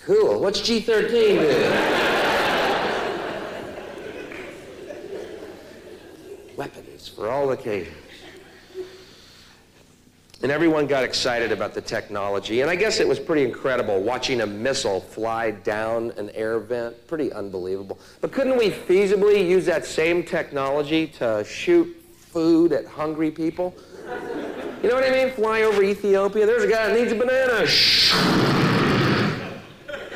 Cool. What's G13 do? Weapons for all occasions. And everyone got excited about the technology. And I guess it was pretty incredible watching a missile fly down an air vent. Pretty unbelievable. But couldn't we feasibly use that same technology to shoot food at hungry people? You know what I mean? Fly over Ethiopia. There's a guy that needs a banana.